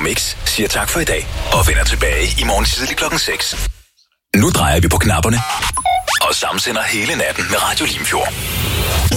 Mix siger tak for i dag og vender tilbage i morgen tidlig 6:00. Nu drejer vi på knapperne og samsender hele natten med Radio Limfjord.